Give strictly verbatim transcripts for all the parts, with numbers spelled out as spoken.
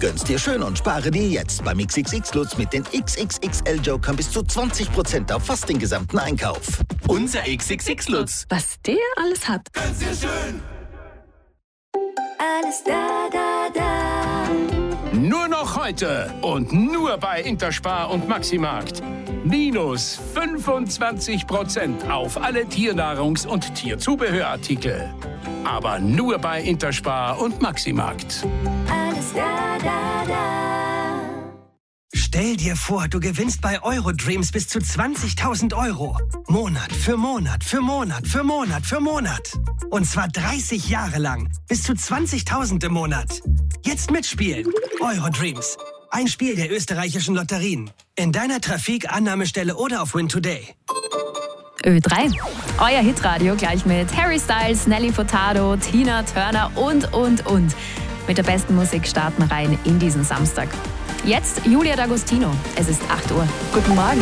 Gönn's dir schön und spare dir jetzt beim X X X-Lutz mit den X X X L-Jokern bis zu zwanzig Prozent auf fast den gesamten Einkauf. Unser X X X-Lutz. Was der alles hat. Gönn's dir schön. Alles da, da, da. Nur noch heute und nur bei Interspar und Maximarkt. Minus fünfundzwanzig Prozent auf alle Tiernahrungs- und Tierzubehörartikel. Aber nur bei Interspar und Maximarkt. Alles da, da, da. Stell dir vor, du gewinnst bei Eurodreams bis zu zwanzigtausend Euro. Monat für Monat für Monat für Monat für Monat. Und zwar dreißig Jahre lang. Bis zu zwanzigtausend im Monat. Jetzt mitspielen. Eurodreams. Ein Spiel der österreichischen Lotterien. In deiner Trafik, Annahmestelle oder auf Win Today. Ö drei. Euer Hitradio gleich mit Harry Styles, Nelly Furtado, Tina Turner und, und, und. Mit der besten Musik starten rein in diesen Samstag. Jetzt Julia D'Agostino. Es ist acht Uhr. Guten Morgen.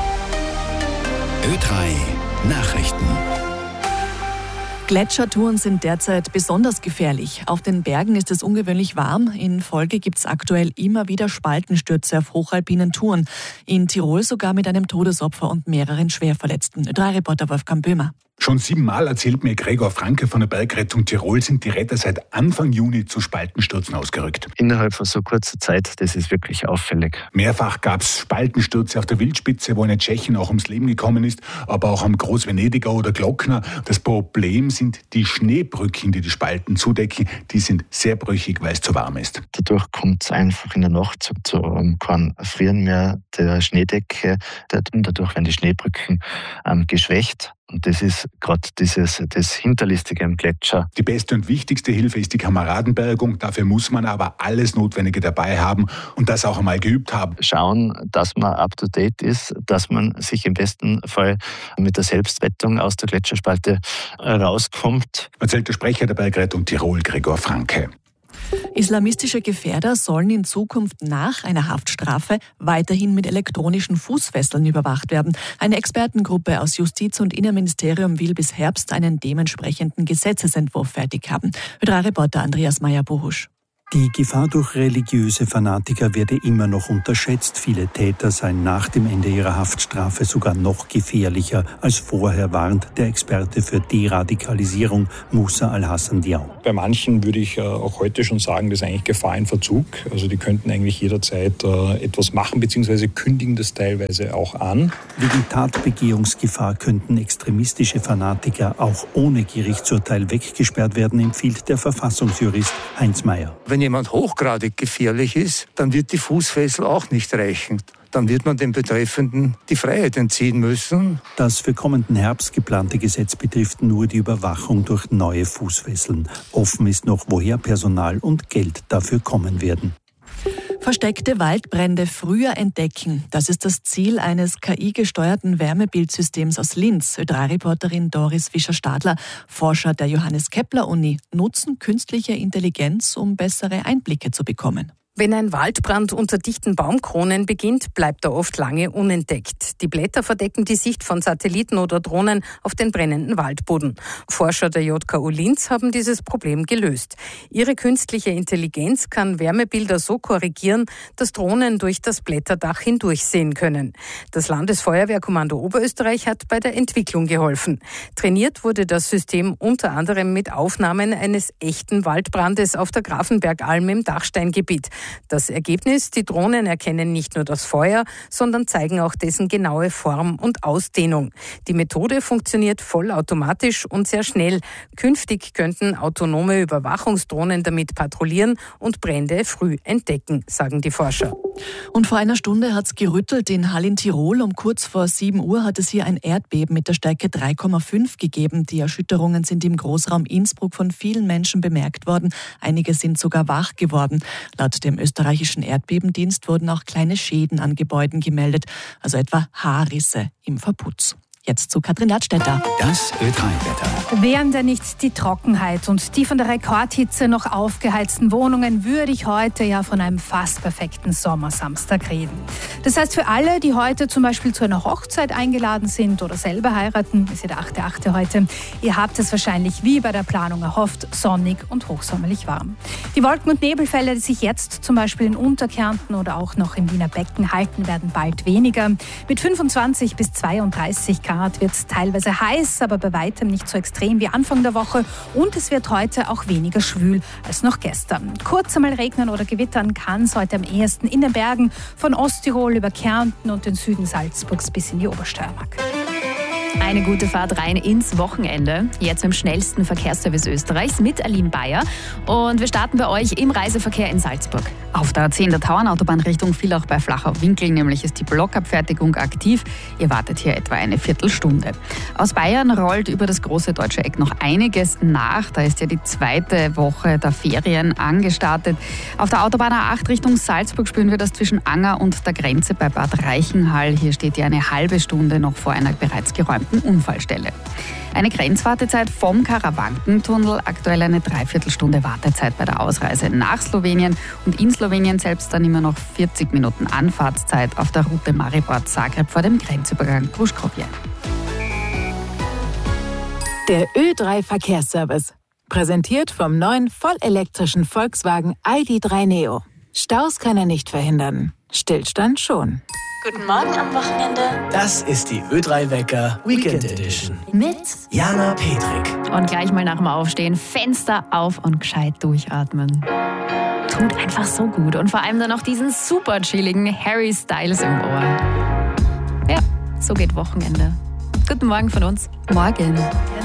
Ö drei Nachrichten. Gletschertouren sind derzeit besonders gefährlich. Auf den Bergen ist es ungewöhnlich warm. In Folge gibt es aktuell immer wieder Spaltenstürze auf hochalpinen Touren. In Tirol sogar mit einem Todesopfer und mehreren Schwerverletzten. Ö drei Reporter Wolfgang Böhmer. Schon siebenmal, erzählt mir Gregor Franke von der Bergrettung Tirol, sind die Retter seit Anfang Juni zu Spaltenstürzen ausgerückt. Innerhalb von so kurzer Zeit, das ist wirklich auffällig. Mehrfach gab es Spaltenstürze auf der Wildspitze, wo eine Tschechin auch ums Leben gekommen ist, aber auch am Großvenediger oder Glockner. Das Problem sind die Schneebrücken, die die Spalten zudecken. Die sind sehr brüchig, weil es zu warm ist. Dadurch kommt es einfach in der Nacht zu, zu um, kein Frieren mehr der Schneedecke. Dadurch werden die Schneebrücken ähm, geschwächt. Und das ist gerade dieses das Hinterlistige am Gletscher. Die beste und wichtigste Hilfe ist die Kameradenbergung. Dafür muss man aber alles Notwendige dabei haben und das auch einmal geübt haben. Schauen, dass man up to date ist, dass man sich im besten Fall mit der Selbstrettung aus der Gletscherspalte rauskommt. Erzählt der Sprecher der Bergrettung Tirol, Gregor Franke. Islamistische Gefährder sollen in Zukunft nach einer Haftstrafe weiterhin mit elektronischen Fußfesseln überwacht werden. Eine Expertengruppe aus Justiz- und Innenministerium will bis Herbst einen dementsprechenden Gesetzesentwurf fertig haben. Ö drei Reporter Andreas Meyer-Buhusch. Die Gefahr durch religiöse Fanatiker werde immer noch unterschätzt. Viele Täter seien nach dem Ende ihrer Haftstrafe sogar noch gefährlicher als vorher, warnt der Experte für Deradikalisierung Musa Al-Hassan Diaw. Bei manchen würde ich auch heute schon sagen, das ist eigentlich Gefahr in Verzug. Also die könnten eigentlich jederzeit etwas machen, beziehungsweise kündigen das teilweise auch an. Wegen Tatbegehungsgefahr könnten extremistische Fanatiker auch ohne Gerichtsurteil weggesperrt werden, empfiehlt der Verfassungsjurist Heinz Mayer. Wenn jemand hochgradig gefährlich ist, dann wird die Fußfessel auch nicht reichen. Dann wird man dem Betreffenden die Freiheit entziehen müssen. Das für kommenden Herbst geplante Gesetz betrifft nur die Überwachung durch neue Fußfesseln. Offen ist noch, woher Personal und Geld dafür kommen werden. Versteckte Waldbrände früher entdecken. Das ist das Ziel eines K I-gesteuerten Wärmebildsystems aus Linz. Ö drei Reporterin Doris Fischer-Stadler. Forscher der Johannes-Kepler-Uni nutzen künstliche Intelligenz, um bessere Einblicke zu bekommen. Wenn ein Waldbrand unter dichten Baumkronen beginnt, bleibt er oft lange unentdeckt. Die Blätter verdecken die Sicht von Satelliten oder Drohnen auf den brennenden Waldboden. Forscher der J K U Linz haben dieses Problem gelöst. Ihre künstliche Intelligenz kann Wärmebilder so korrigieren, dass Drohnen durch das Blätterdach hindurchsehen können. Das Landesfeuerwehrkommando Oberösterreich hat bei der Entwicklung geholfen. Trainiert wurde das System unter anderem mit Aufnahmen eines echten Waldbrandes auf der Grafenbergalm im Dachsteingebiet. Das Ergebnis: Die Drohnen erkennen nicht nur das Feuer, sondern zeigen auch dessen genaue Form und Ausdehnung. Die Methode funktioniert vollautomatisch und sehr schnell. Künftig könnten autonome Überwachungsdrohnen damit patrouillieren und Brände früh entdecken, sagen die Forscher. Und vor einer Stunde hat es gerüttelt in Hall in Tirol. Um kurz vor sieben Uhr hat es hier ein Erdbeben mit der Stärke drei Komma fünf gegeben. Die Erschütterungen sind im Großraum Innsbruck von vielen Menschen bemerkt worden. Einige sind sogar wach geworden. Laut dem österreichischen Erdbebendienst wurden auch kleine Schäden an Gebäuden gemeldet, also etwa Haarrisse im Verputz. Jetzt zu Katrin Ladstätter. Das Ö drei Wetter. Wären denn nicht die Trockenheit und die von der Rekordhitze noch aufgeheizten Wohnungen, würde ich heute ja von einem fast perfekten Sommersamstag reden. Das heißt, für alle, die heute zum Beispiel zu einer Hochzeit eingeladen sind oder selber heiraten, ist ja der achte achte heute, ihr habt es wahrscheinlich wie bei der Planung erhofft, sonnig und hochsommerlich warm. Die Wolken- und Nebelfälle, die sich jetzt zum Beispiel in Unterkärnten oder auch noch im Wiener Becken halten, werden bald weniger. Mit fünfundzwanzig bis zweiunddreißig Grad wird es teilweise heiß, aber bei weitem nicht so extrem wie Anfang der Woche. Und es wird heute auch weniger schwül als noch gestern. Kurz einmal regnen oder gewittern kann es heute am ehesten in den Bergen von Osttirol über Kärnten und den Süden Salzburgs bis in die Obersteiermark. Eine gute Fahrt rein ins Wochenende. Jetzt im schnellsten Verkehrsservice Österreichs mit Aline Bayer. Und wir starten bei euch im Reiseverkehr in Salzburg. Auf der A zehn der Tauernautobahn Richtung Villach bei Flachau-Winkel, nämlich ist die Blockabfertigung aktiv. Ihr wartet hier etwa eine Viertelstunde. Aus Bayern rollt über das große deutsche Eck noch einiges nach. Da ist ja die zweite Woche der Ferien angestartet. Auf der Autobahn A acht Richtung Salzburg spüren wir das zwischen Anger und der Grenze bei Bad Reichenhall. Hier steht ja eine halbe Stunde noch vor einer bereits geräumten Unfallstelle. Eine Grenzwartezeit vom Karawankentunnel, aktuell eine Dreiviertelstunde Wartezeit bei der Ausreise nach Slowenien und in Slowenien selbst dann immer noch vierzig Minuten Anfahrtszeit auf der Route Maribor-Zagreb vor dem Grenzübergang Gruškovje. Der Ö drei Verkehrsservice, präsentiert vom neuen vollelektrischen Volkswagen I D drei Neo. Staus kann er nicht verhindern, Stillstand schon. Guten Morgen am Wochenende. Das ist die Ö drei Wecker Weekend Edition. Mit Jana Petrik. Und gleich mal nach dem Aufstehen Fenster auf und gescheit durchatmen. Tut einfach so gut. Und vor allem dann noch diesen super chilligen Harry Styles im Ohr. Ja, so geht Wochenende. Guten Morgen von uns. Morgen.